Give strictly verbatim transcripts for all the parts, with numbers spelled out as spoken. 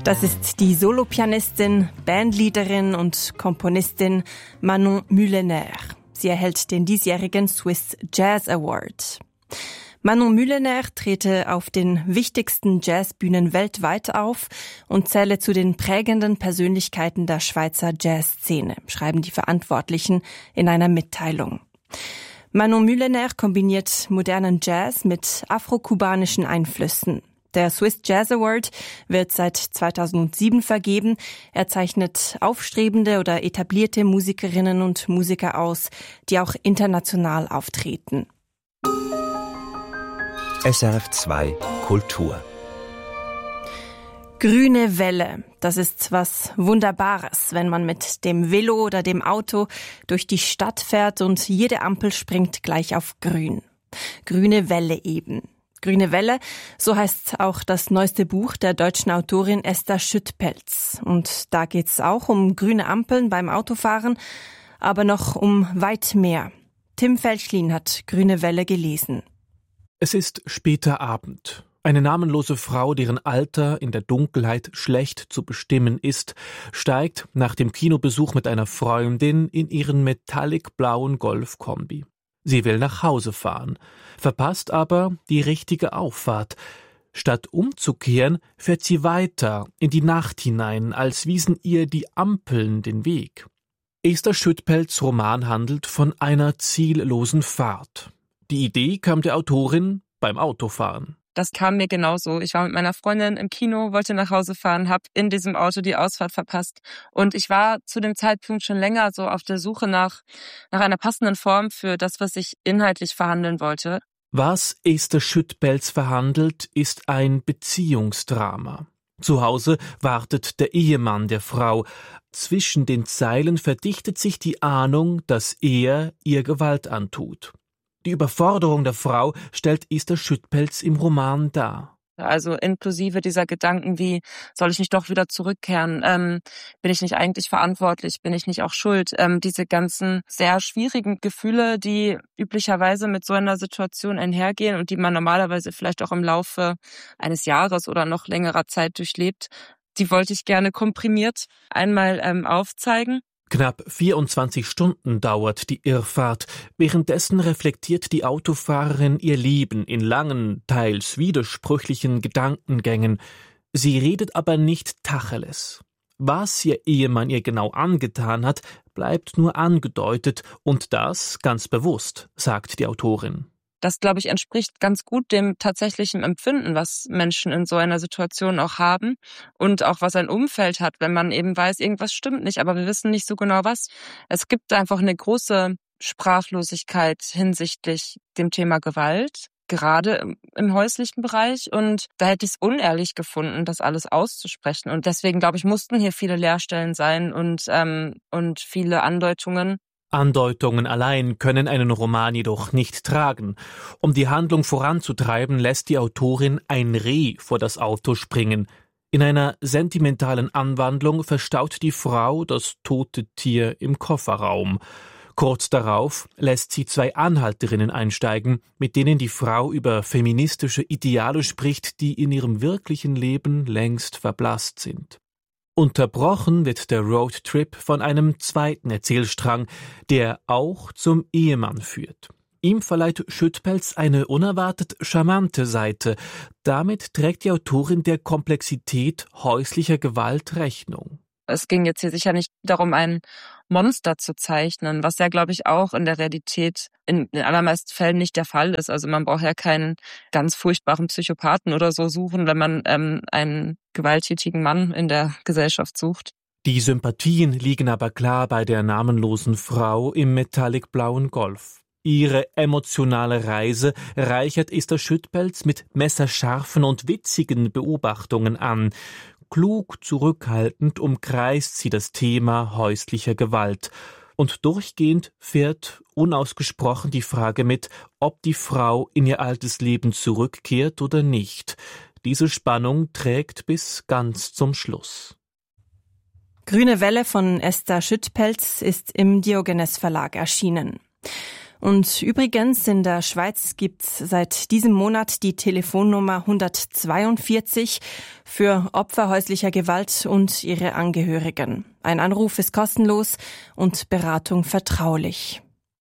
Das ist die Solopianistin, Bandleaderin und Komponistin Manon Mulener. Sie erhält den diesjährigen Swiss Jazz Award. Manon Mulener trete auf den wichtigsten Jazzbühnen weltweit auf und zähle zu den prägenden Persönlichkeiten der Schweizer Jazzszene, schreiben die Verantwortlichen in einer Mitteilung. Manon Mulener kombiniert modernen Jazz mit afro-kubanischen Einflüssen. Der Swiss Jazz Award wird seit zweitausendsieben vergeben. Er zeichnet aufstrebende oder etablierte Musikerinnen und Musiker aus, die auch international auftreten. S R F zwei Kultur. Grüne Welle, das ist was Wunderbares, wenn man mit dem Velo oder dem Auto durch die Stadt fährt und jede Ampel springt gleich auf grün. Grüne Welle eben. Grüne Welle, so heißt auch das neueste Buch der deutschen Autorin Esther Schüttpelz. Und da geht's auch um grüne Ampeln beim Autofahren, aber noch um weit mehr. Tim Felchlin hat Grüne Welle gelesen. Es ist später Abend. Eine namenlose Frau, deren Alter in der Dunkelheit schlecht zu bestimmen ist, steigt nach dem Kinobesuch mit einer Freundin in ihren metallic-blauen Golf-Kombi. Sie will nach Hause fahren, verpasst aber die richtige Auffahrt. Statt umzukehren, fährt sie weiter in die Nacht hinein, als wiesen ihr die Ampeln den Weg. Esther Schüttpelz' Roman handelt von einer ziellosen Fahrt. Die Idee kam der Autorin beim Autofahren. Das kam mir genauso. Ich war mit meiner Freundin im Kino, wollte nach Hause fahren, habe in diesem Auto die Ausfahrt verpasst. Und ich war zu dem Zeitpunkt schon länger so auf der Suche nach, nach einer passenden Form für das, was ich inhaltlich verhandeln wollte. Was Esther Schüttpelz verhandelt, ist ein Beziehungsdrama. Zu Hause wartet der Ehemann der Frau. Zwischen den Zeilen verdichtet sich die Ahnung, dass er ihr Gewalt antut. Die Überforderung der Frau stellt Esther Schüttpelz im Roman dar. Also inklusive dieser Gedanken wie, soll ich nicht doch wieder zurückkehren? Ähm, bin ich nicht eigentlich verantwortlich? Bin ich nicht auch schuld? Ähm, diese ganzen sehr schwierigen Gefühle, die üblicherweise mit so einer Situation einhergehen und die man normalerweise vielleicht auch im Laufe eines Jahres oder noch längerer Zeit durchlebt, die wollte ich gerne komprimiert einmal ähm, aufzeigen. Knapp vierundzwanzig Stunden dauert die Irrfahrt. Währenddessen reflektiert die Autofahrerin ihr Leben in langen, teils widersprüchlichen Gedankengängen. Sie redet aber nicht Tacheles. Was ihr Ehemann ihr genau angetan hat, bleibt nur angedeutet und das ganz bewusst, sagt die Autorin. Das, glaube ich, entspricht ganz gut dem tatsächlichen Empfinden, was Menschen in so einer Situation auch haben und auch was ein Umfeld hat, wenn man eben weiß, irgendwas stimmt nicht, aber wir wissen nicht so genau was. Es gibt einfach eine große Sprachlosigkeit hinsichtlich dem Thema Gewalt, gerade im häuslichen Bereich, und da hätte ich es unehrlich gefunden, das alles auszusprechen, und deswegen, glaube ich, mussten hier viele Leerstellen sein und, ähm, und viele Andeutungen. Andeutungen allein können einen Roman jedoch nicht tragen. Um die Handlung voranzutreiben, lässt die Autorin ein Reh vor das Auto springen. In einer sentimentalen Anwandlung verstaut die Frau das tote Tier im Kofferraum. Kurz darauf lässt sie zwei Anhalterinnen einsteigen, mit denen die Frau über feministische Ideale spricht, die in ihrem wirklichen Leben längst verblasst sind. Unterbrochen wird der Roadtrip von einem zweiten Erzählstrang, der auch zum Ehemann führt. Ihm verleiht Schüttpelz eine unerwartet charmante Seite. Damit trägt die Autorin der Komplexität häuslicher Gewalt Rechnung. Es ging jetzt hier sicher nicht darum, ein Monster zu zeichnen, was ja, glaube ich, auch in der Realität in den allermeisten Fällen nicht der Fall ist. Also man braucht ja keinen ganz furchtbaren Psychopathen oder so suchen, wenn man ähm, einen gewalttätigen Mann in der Gesellschaft sucht. Die Sympathien liegen aber klar bei der namenlosen Frau im metallic-blauen Golf. Ihre emotionale Reise reichert Esther Schüttpelz mit messerscharfen und witzigen Beobachtungen an. Klug zurückhaltend umkreist sie das Thema häuslicher Gewalt. Und durchgehend fährt unausgesprochen die Frage mit, ob die Frau in ihr altes Leben zurückkehrt oder nicht. Diese Spannung trägt bis ganz zum Schluss. Grüne Welle von Esther Schüttpelz ist im Diogenes Verlag erschienen. Und übrigens, in der Schweiz gibt's seit diesem Monat die Telefonnummer hundertzweiundvierzig für Opfer häuslicher Gewalt und ihre Angehörigen. Ein Anruf ist kostenlos und Beratung vertraulich.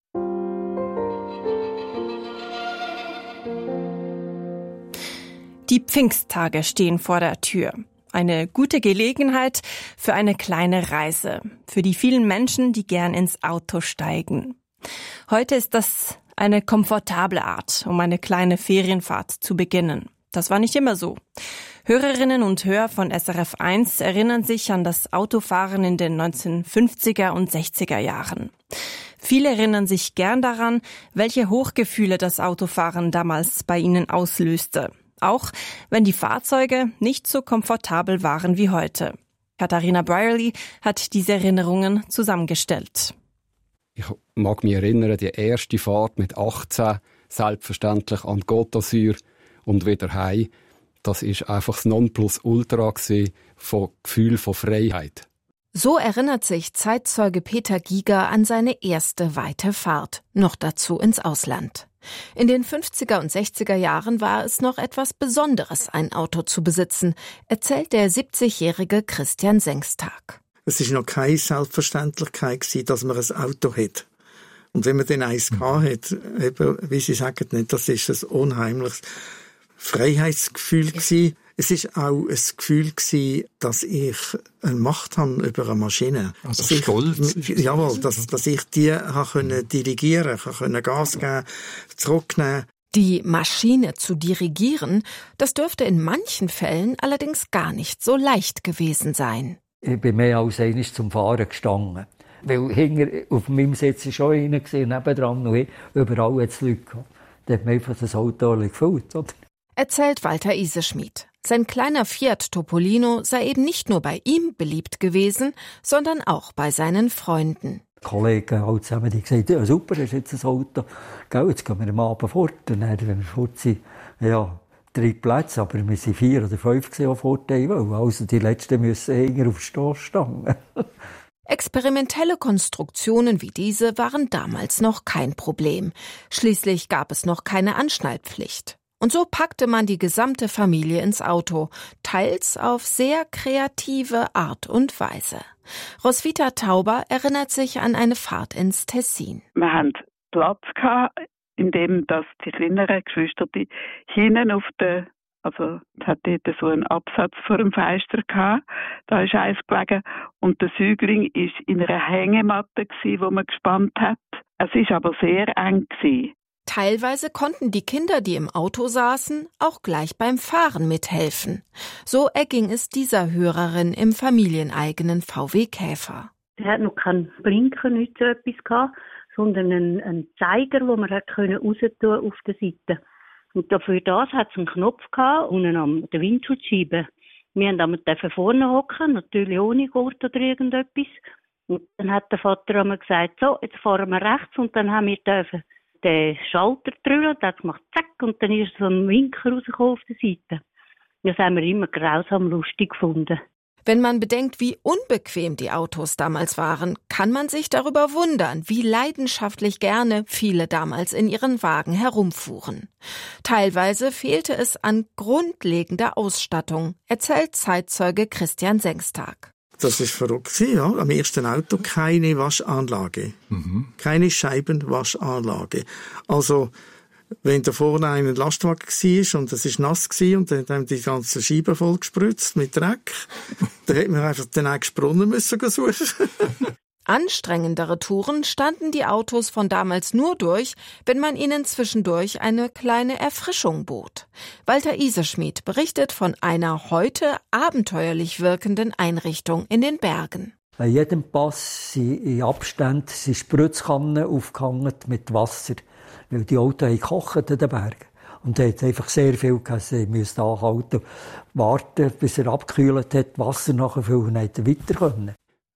Die Pfingsttage stehen vor der Tür. Eine gute Gelegenheit für eine kleine Reise. Für die vielen Menschen, die gern ins Auto steigen. Heute ist das eine komfortable Art, um eine kleine Ferienfahrt zu beginnen. Das war nicht immer so. Hörerinnen und Hörer von S R F eins erinnern sich an das Autofahren in den neunzehnhundertfünfziger und sechziger Jahren. Viele erinnern sich gern daran, welche Hochgefühle das Autofahren damals bei ihnen auslöste. Auch wenn die Fahrzeuge nicht so komfortabel waren wie heute. Katharina Brierly hat diese Erinnerungen zusammengestellt. Ich mag mich erinnern, die erste Fahrt mit achtzehn, selbstverständlich an Côte d'Azur und wieder heim. Das ist einfach das Nonplusultra von Gefühl von Freiheit. So erinnert sich Zeitzeuge Peter Giger an seine erste weite Fahrt, noch dazu ins Ausland. In den fünfziger und sechziger Jahren war es noch etwas Besonderes, ein Auto zu besitzen, erzählt der siebzigjährige Christian Sengstag. Es war noch keine Selbstverständlichkeit gewesen, dass man ein Auto hat. Und wenn man dann eins gehabt hat, eben, wie Sie sagen, nicht, das ist ein unheimliches Freiheitsgefühl gewesen. Es ist auch ein Gefühl gewesen, dass ich eine Macht habe über eine Maschine. Also dass stolz. Ich, jawohl, dass, dass ich die können dirigieren konnte, Gas geben, zurücknehmen. Die Maschine zu dirigieren, das dürfte in manchen Fällen allerdings gar nicht so leicht gewesen sein. Ich bin mehr als einmal zum Fahren gestanden. Weil hinter, auf meinem Sitz war schon einer, nebendran noch überall hat es Leute gehabt. Da hat man einfach das Auto gefüllt, oder? Erzählt Walter Iseschmidt. Sein kleiner Fiat Topolino sei eben nicht nur bei ihm beliebt gewesen, sondern auch bei seinen Freunden. Die Kollegen alle zusammen, die gesagt, ja super, das ist jetzt ein Auto. Gell, jetzt gehen wir am Abend fort. Und dann, wenn wir fort sind, ja, drei Plätze, aber wir waren vier oder fünf die Vorteile wollen. Also die Letzten müssen eher auf Stoß stehen. Experimentelle Konstruktionen wie diese waren damals noch kein Problem. Schließlich gab es noch keine Anschnallpflicht. Und so packte man die gesamte Familie ins Auto, teils auf sehr kreative Art und Weise. Roswitha Tauber erinnert sich an eine Fahrt ins Tessin. Wir hatten Platz gehabt, in dem dass die kleineren Geschwister die hinten auf der, also es hat dort so einen Absatz vor dem Fenster gehabt, da ist eins gelegen und der Säugling ist in einer Hängematte gsi, wo man gespannt hat. Es ist aber sehr eng gsi. Teilweise konnten die Kinder, die im Auto saßen, auch gleich beim Fahren mithelfen. So erging es dieser Hörerin im familieneigenen V W Käfer. Er hat noch keinen Blinker, nicht so etwas gehabt, sondern einen, einen Zeiger, den man hat können raustun auf der Seite. Und dafür das hat es einen Knopf gehabt, unten an der Windschutzscheibe. Wir durften vorne hocken, natürlich ohne Gurt oder irgendetwas. Und dann hat der Vater einmal gesagt, so, jetzt fahren wir rechts, und dann haben wir dürfen den Schalter drüllen, der hat gemacht, zack, und dann ist so ein Winker rausgekommen auf der Seite. Das haben wir immer grausam lustig gefunden. Wenn man bedenkt, wie unbequem die Autos damals waren, kann man sich darüber wundern, wie leidenschaftlich gerne viele damals in ihren Wagen herumfuhren. Teilweise fehlte es an grundlegender Ausstattung, erzählt Zeitzeuge Christian Sengstag. Das ist verrückt, ja. Am ersten Auto keine Waschanlage. Mhm. Keine Scheibenwaschanlage. Also, wenn da vorne ein Lastwagen war und es war nass und dann haben die ganzen Scheiben voll gespritzt mit Dreck, dann hätte man einfach den nächsten Brunnen müssen suchen. Anstrengendere Touren standen die Autos von damals nur durch, wenn man ihnen zwischendurch eine kleine Erfrischung bot. Walter Iseschmidt berichtet von einer heute abenteuerlich wirkenden Einrichtung in den Bergen. Bei jedem Pass sind in Abständen sind Spritzkannen aufgehangen mit Wasser, weil die Autos haben gekocht in den Bergen. Und da hat es einfach sehr viel gehabt. Sie mussten anhalten, warten, bis er abgekühlt hat, Wasser nachfüllen und dann weiter können.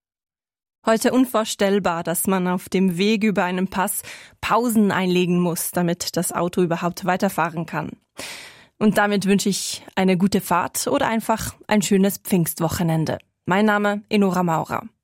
Heute unvorstellbar, dass man auf dem Weg über einen Pass Pausen einlegen muss, damit das Auto überhaupt weiterfahren kann. Und damit wünsche ich eine gute Fahrt oder einfach ein schönes Pfingstwochenende. Mein Name Enora Maurer.